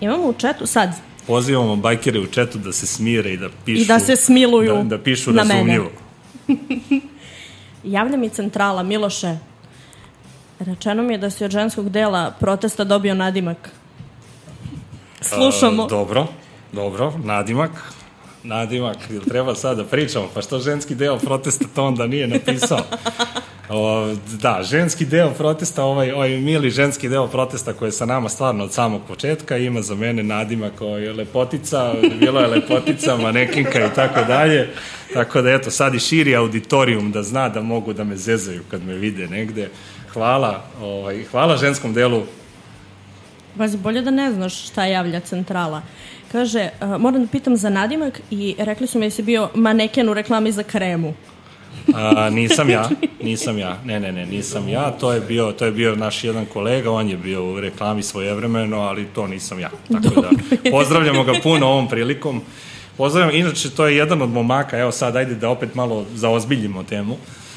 Imamo u četu sad. Pozivamo bajkere u četu da se smire i da pišu. I da se smiluju da pišu na razumljivo. Javlja mi centrala, Miloše. Rečeno mi je da si od ženskog dela protesta dobio nadimak. Slušamo. Dobro, nadimak, ili treba sad da pričamo, pa što ženski deo protesta to onda nije napisao. Da, ženski deo protesta, ovaj mili ženski deo protesta koji je sa nama stvarno od samog početka, ima za mene nadimak lepotica, bila je lepotica, manekinka i tako dalje, tako da eto, sad i širi auditorijum da zna da mogu da me zezaju kad me vide negde. Hvala ženskom delu. Vazi, bolje da ne znaš šta javlja centrala. Kaže, moram da pitam za nadimak i rekli su mi da si bio maneken u reklami za kremu. Nisam ja. Ne, nisam ja. To je bio naš jedan kolega, on je bio u reklami svojevremeno, ali to nisam ja. Tako da, pozdravljamo ga puno ovom prilikom. Pozdravljamo, inače, to je jedan od momaka, evo sad, ajde da opet malo zaozbiljimo temu.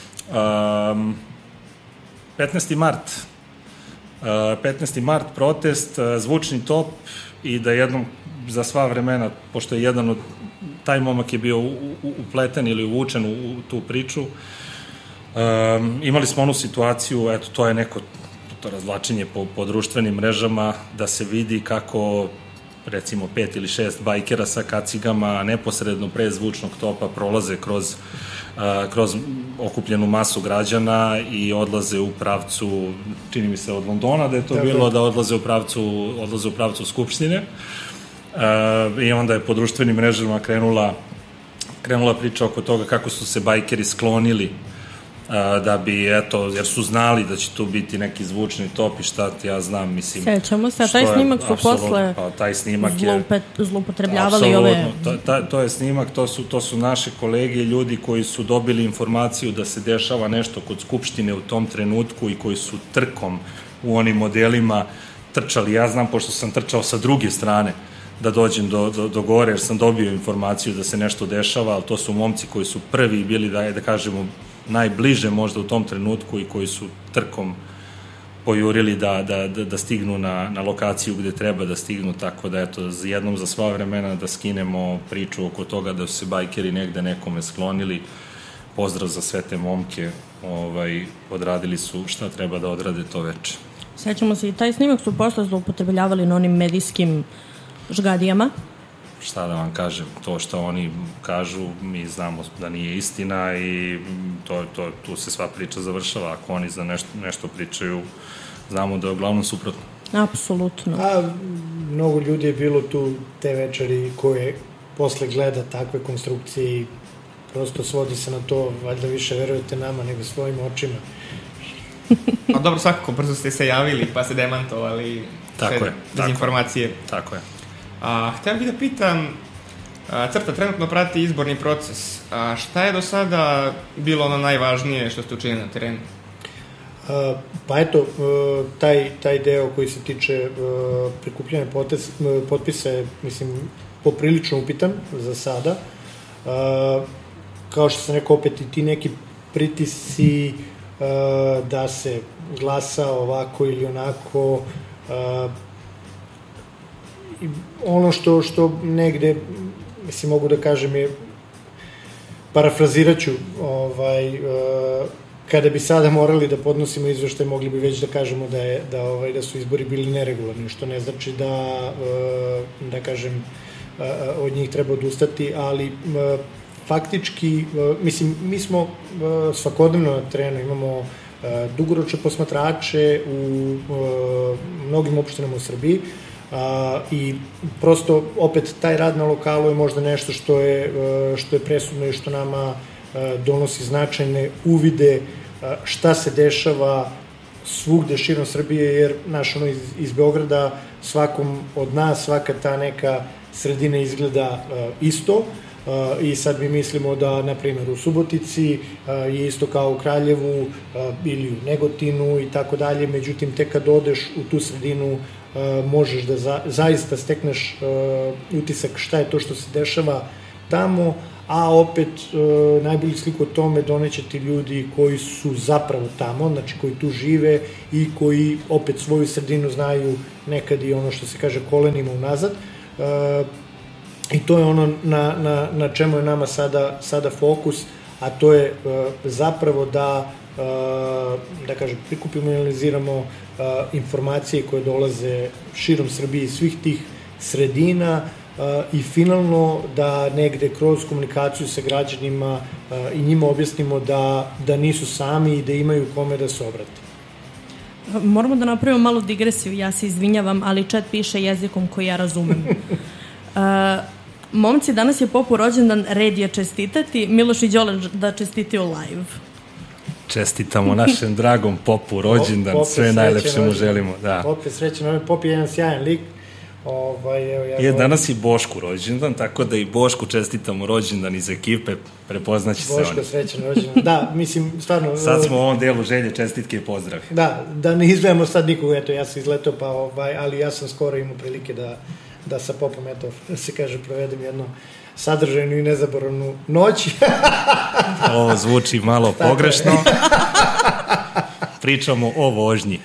15. mart, protest, zvučni top i da jednom za sva vremena, pošto je jedan od, taj momak je bio upleten ili uvučen u tu priču, imali smo onu situaciju, eto, to je neko to razvlačenje po društvenim mrežama, da se vidi kako recimo 5 ili 6 bajkera sa kacigama neposredno pre zvučnog topa prolaze kroz okupljenu masu građana i odlaze u pravcu, čini mi se od Londona da je to bilo, da odlaze u pravcu Skupštine. I onda je po društvenim mrežama krenula priča oko toga kako su se bajkeri sklonili da bi, eto, jer su znali da će tu biti neki zvučni top i šta ti ja znam, mislim... Sećamo se, a taj snimak su posle zloupotrebljavali ove... To je snimak, to su naše kolege i ljudi koji su dobili informaciju da se dešava nešto kod Skupštine u tom trenutku i koji su trkom u onim modelima trčali. Ja znam, pošto sam trčao sa druge strane, da dođem do gore, jer sam dobio informaciju da se nešto dešava, ali to su momci koji su prvi bili, da kažemo, najbliže možda u tom trenutku i koji su trkom pojurili da stignu na lokaciju gde treba da stignu, tako da eto, jednom za sva vremena da skinemo priču oko toga da su se bajkeri negde nekome sklonili. Pozdrav za sve te momke, odradili su šta treba da odrade to veče. Sećamo se, i taj snimak su posle zloupotrebljavali na onim medijskim žgadijama. Šta da vam kažem, to što oni kažu, mi znamo da nije istina i tu se sva priča završava. Ako oni za nešto pričaju, znamo da je uglavnom suprotno. Apsolutno. Mnogo ljudi je bilo tu te večeri koje posle gleda takve konstrukcije i prosto svodi se na to, valjda više verujete nama nego svojim očima. A dobro, svakako, brzo ste se javili pa se demantovali sve dezinformacije. Tako je. Htio bih da pitam, Crta trenutno prati izborni proces. Šta je do sada bilo ono najvažnije što ste učinili na terenu? Pa eto, taj deo koji se tiče prikupljanja potpisa je, mislim, poprilično upitan za sada. Kao što sam rekao, opet i ti neki pritisci da se glasa ovako ili onako, ono što negde, mislim, mogu da kažem je, parafrazirat ću, kada bi sada morali da podnosimo izveštaj, mogli bi već da kažemo da su izbori bili neregularni, što ne znači da kažem, od njih treba odustati, ali faktički, mislim, mi smo svakodnevno na terenu, imamo dugoročne posmatrače u mnogim opštinama u Srbiji, i prosto opet taj rad na lokalu je možda nešto što je presudno i što nama donosi značajne uvide šta se dešava svugde širom Srbije, jer iz Beograda svakom od nas svaka ta neka sredina izgleda isto, i sad mi mislimo da, na primjer, u Subotici je isto kao u Kraljevu ili u Negotinu i tako dalje, međutim, tek kad odeš u tu sredinu možeš da zaista stekneš utisak šta je to što se dešava tamo, a opet najbolji sliku o tome doneće ti ljudi koji su zapravo tamo, znači koji tu žive i koji opet svoju sredinu znaju nekad i ono što se kaže kolenima unazad. I to je ono na čemu je nama sada fokus, a to je zapravo da kažem, prikupimo i analiziramo informacije koje dolaze širom Srbije iz svih tih sredina i finalno da negde kroz komunikaciju sa građanima i njima objasnimo da nisu sami i da imaju kome da se obrate. Moramo da napravimo malu digresiju, ja se izvinjavam, ali chat piše jezikom koji ja razumem. Momci, danas je Popu rođendan, red je čestitati. Miloš i Đole da čestitaju live. Čestitamo našem dragom Popu rođendan, sve najlepše mu želimo. Da. Pop je srećan, Pop je jedan sjajan lik. Danas i Bošku rođendan, tako da i Bošku čestitamo rođendan iz ekipe, prepoznaće se on. Boško srećan rođendan, da, mislim, stvarno... Sad smo u ovom delu želje, čestitke i pozdravi. Da ne izgledamo sad nikog, eto, ja sam izletao, ali ja sam skoro imao prilike da sa Popom, eto, da se kaže, provedem jednu sadržajnu i nezaboravnu noć. Ovo zvuči malo pogrešno. Pričamo o vožnji.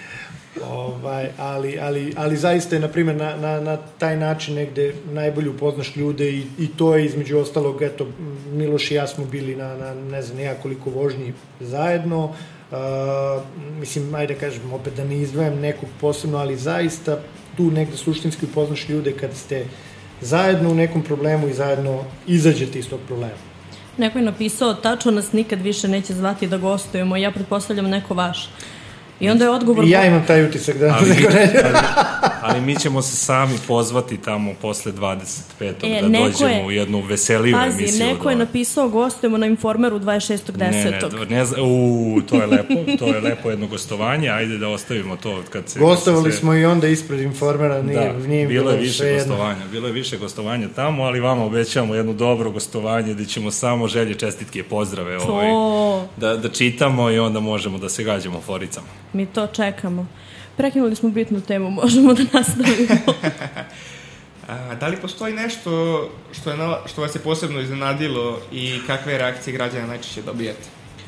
Ali zaista je, na primjer, na taj način negde najbolje upoznaš ljude i to je između ostalog, eto, Miloš i ja smo bili na ne znam nijakoliko vožnji zajedno, mislim, ajde kažem, opet da ne izdvajam nekog posebno, ali zaista tu negde suštinski upoznaš ljude kad ste zajedno u nekom problemu i zajedno izađete iz tog problema. Neko je napisao, tačno nas nikad više neće zvati da gostujemo, ja pretpostavljam neko vaš. I onda je odgovor... I ja imam taj utisak da neko neće. Ali mi ćemo se sami pozvati tamo posle 25. da dođemo u jednu veseliju emisiju. Pazi, neko je napisao gostujemo na Informeru 26.10. To je lepo jedno gostovanje, ajde da ostavimo to. Gostovali smo i onda ispred Informera, nije bilo je više gostovanja tamo, ali vama obećavamo jedno dobro gostovanje gde ćemo samo želje, čestitke i pozdrave da čitamo i onda možemo da se gađamo foricama. Mi to čekamo. Prekinuli smo bitnu temu, možemo da nastavimo. Da li postoji nešto što vas je posebno iznenadilo i kakve reakcije građana najčešće dobijate?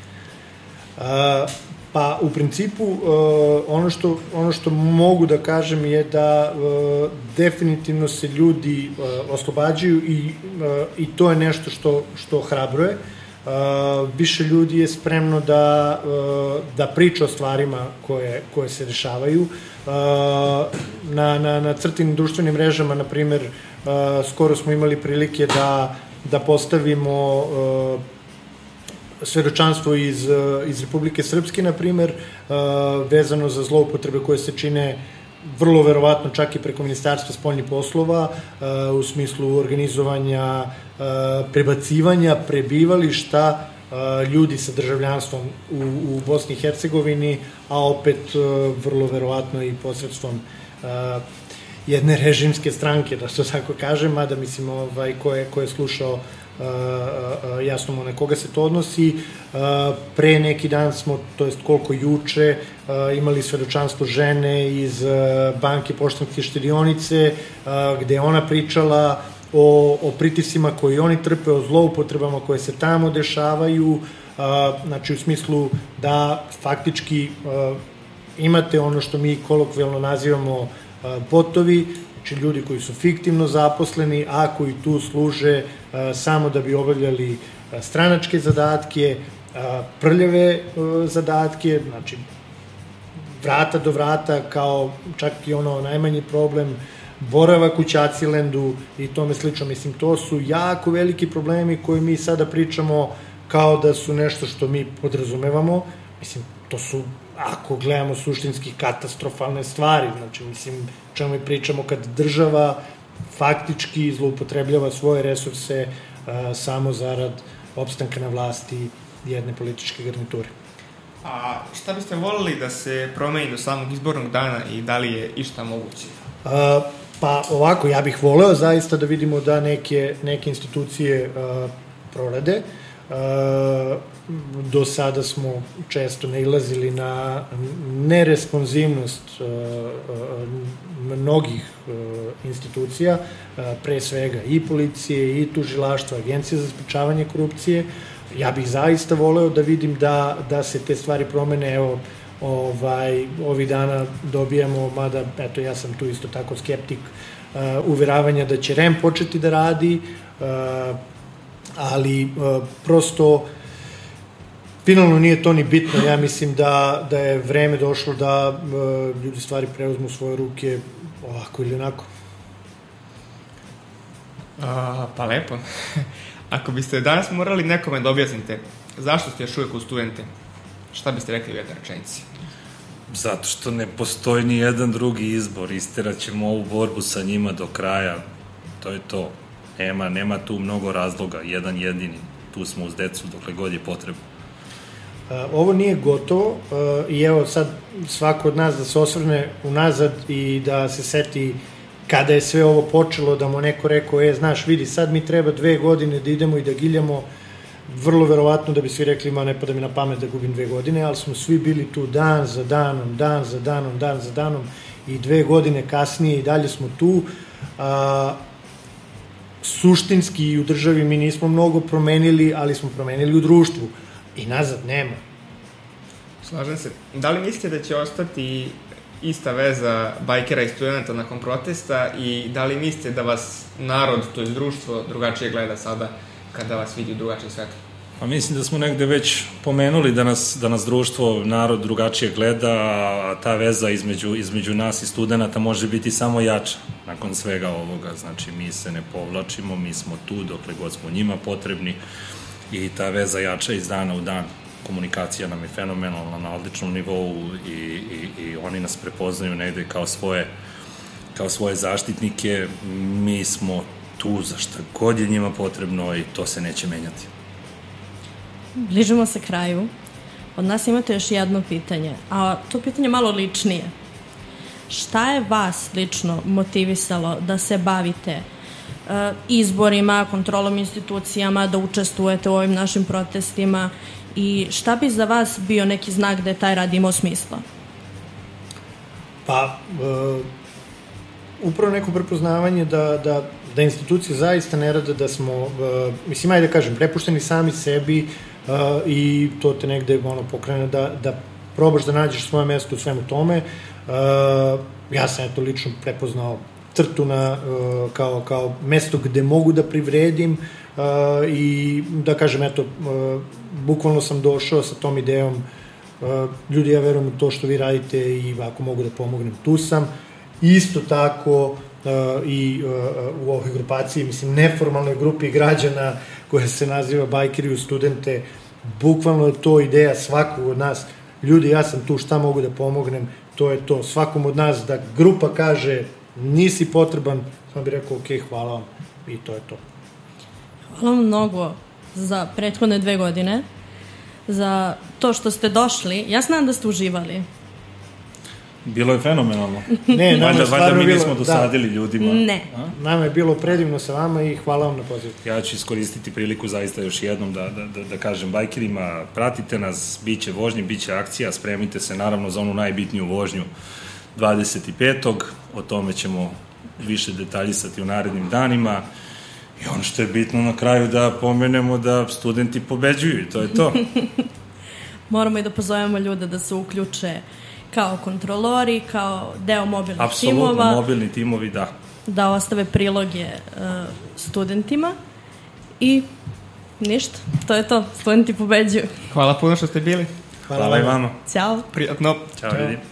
Pa u principu ono što mogu da kažem je da definitivno se ljudi oslobađaju i to je nešto što ohrabruje. Više ljudi je spremno da priča o stvarima koje se dešavaju. Na crtim društvenim mrežama, na primer, skoro smo imali prilike da postavimo svedočanstvo iz Republike Srpske, na primer, vezano za zloupotrebe koje se čine vrlo verovatno čak i preko Ministarstva spoljnih poslova u smislu organizovanja prebacivanja prebivališta ljudi sa državljanstvom u Bosni i Hercegovini, a opet vrlo verovatno i posredstvom jedne režimske stranke, da se tako kažem, mada mislim ko je slušao jasno mu na koga se to odnosi. Pre neki dan smo, to jest koliko juče, imali svedočanstvo žene iz banke Poštanske štedionice, gde je ona pričala o pritiscima koji oni trpe, o zloupotrebama koje se tamo dešavaju, znači u smislu da faktički imate ono što mi kolokvijalno nazivamo botovi, znači ljudi koji su fiktivno zaposleni, a koji tu služe samo da bi obavljali stranačke zadatke, prljave zadatke, znači vrata do vrata, kao čak i ono najmanji problem, boravak u Ćacilendu i tome slično. Mislim, to su jako veliki problemi koji mi sada pričamo kao da su nešto što mi podrazumevamo. Mislim, to su, ako gledamo suštinski, katastrofalne stvari. Znači, mislim, čemu mi pričamo kad država faktički zloupotrebljava svoje resurse samo zarad opstanka na vlasti jedne političke garniture. A šta biste voljeli da se promeni do samog izbornog dana i da li je išta moguće? Pa ovako, ja bih voleo zaista da vidimo da neke institucije prorade. Do sada smo često nailazili na neresponsivnost mnogih institucija, pre svega i policije, i tužilaštva, Agencije za sprečavanje korupcije. Ja bih zaista voleo da vidim da se te stvari promene. Evo, ovih dana dobijamo, mada, eto, ja sam tu isto tako skeptik, uveravanja da će REM početi da radi, ali prosto finalno nije to ni bitno. Ja mislim da je vreme došlo da ljudi stvari preuzmu u svoje ruke ovako ili onako. Pa lepo. Ako biste danas morali nekome da objasnite zašto ste još uvijek u studente, šta biste rekli u jednoj rečenici? Zato što ne postoji ni jedan drugi izbor. Isterat ćemo ovu borbu sa njima do kraja. To je to. Nema tu mnogo razloga. Jedan jedini. Tu smo uz decu dokle god je potrebno. Ovo nije gotovo i evo sad svako od nas da se osvrne unazad i da se seti kada je sve ovo počelo, da mu neko rekao, znaš, vidi, sad mi treba 2 godine da idemo i da giljamo, vrlo verovatno da bi svi rekli, ne pada mi na pamet da gubim 2 godine, ali smo svi bili tu dan za danom, dan za danom i 2 godine kasnije i dalje smo tu. Suštinski i u državi mi nismo mnogo promenili, ali smo promenili u društvu i nazad nema. Slažem se. Da li mislite da će ostati ista veza bajkera i studenta nakon protesta i da li mislite da vas narod, to je društvo, drugačije gleda sada kada vas vidi u drugačije svetu? Pa mislim da smo negde već pomenuli da nas društvo, narod drugačije gleda, a ta veza između nas i studenta može biti samo jača nakon svega ovoga. Znači, mi se ne povlačimo, mi smo tu dokle god smo njima potrebni i ta veza jača iz dana u dan. Komunikacija nam je fenomenalna, na odličnom nivou i oni nas prepoznaju negde kao svoje zaštitnike. Mi smo tu za šta god je njima potrebno i to se neće menjati. Bližimo se kraju. Od nas imate još jedno pitanje, a to pitanje malo ličnije. Šta je vas lično motivisalo da se bavite izborima, kontrolom institucijama, da učestvujete u ovim našim protestima i šta bi za vas bio neki znak da je taj rad imao smisla? Pa, upravo neko prepoznavanje da institucije zaista ne rade, da smo, mislim, ajde da kažem, prepušteni sami sebi i to te negde pokrene da probaš da nađeš svoje mesto u svemu tome. Ja sam eto lično prepoznao crtu kao mesto gde mogu da privredim i da kažem, eto, bukvalno sam došao sa tom idejom, ljudi, ja verujem u to što vi radite i ako mogu da pomognem, tu sam. Isto tako i u ovoj grupaciji, mislim, neformalnoj grupi građana koja se naziva Bajkeri u studente, bukvalno je to ideja svakog od nas. Ljudi, ja sam tu, šta mogu da pomognem, to je to. Svakom od nas da grupa kaže nisi potreban, sam bih rekao, ok, hvala vam i to je to. Hvala vam mnogo za prethodne 2 godine, za to što ste došli. Ja znam da ste uživali. Bilo je fenomenalno. Ne, nama je stvarno bilo... Valjda mi nismo dosadili ljudima. Ne. Nama je bilo predivno sa vama i hvala vam na pozivu. Ja ću iskoristiti priliku zaista još jednom da kažem bajkerima, pratite nas, bit će vožnje, bit će akcija, spremite se naravno za onu najbitniju vožnju 25. O tome ćemo više detaljisati u narednim danima. I ono što je bitno na kraju da pomenemo da studenti pobeđuju i to je to. Moramo i da pozovemo ljude da se uključe kao kontrolori, kao deo mobilnih timova. Apsolutno, mobilni timovi, da. Da ostave priloge studentima i ništa, to je to. Studenti pobeđuju. Hvala puno što ste bili. Hvala i vama. Ćao. Prijatno. Ćao ljudi.